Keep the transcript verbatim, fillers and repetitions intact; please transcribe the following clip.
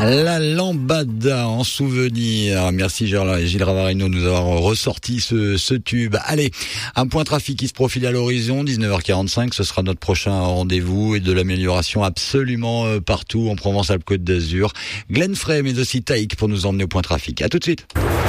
La lambada en souvenir. Merci Gilles Ravarino de nous avoir ressorti ce, ce tube. Allez, un point trafic qui se profile à l'horizon, dix-neuf heures quarante-cinq, ce sera notre prochain rendez-vous et de l'amélioration absolument partout en Provence-Alpes-Côte d'Azur. Glenn Frey mais aussi Taïk pour nous emmener au point trafic. À tout de suite.